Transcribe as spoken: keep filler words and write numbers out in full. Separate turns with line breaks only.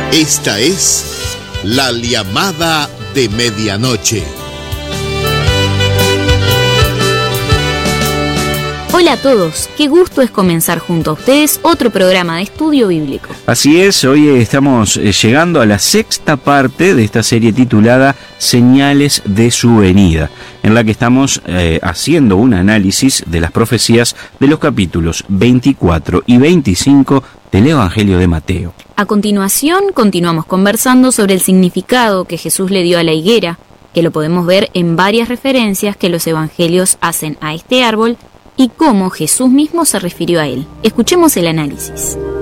Esta es la llamada de medianoche.
Hola a todos, qué gusto es comenzar junto a ustedes otro programa de estudio bíblico.
Así es, hoy estamos llegando a la sexta parte de esta serie titulada Señales de su venida, en la que estamos eh, haciendo un análisis de las profecías de los capítulos veinticuatro y veinticinco del Evangelio de Mateo.
A continuación, continuamos conversando sobre el significado que Jesús le dio a la higuera, que lo podemos ver en varias referencias que los evangelios hacen a este árbol y cómo Jesús mismo se refirió a él. Escuchemos el análisis.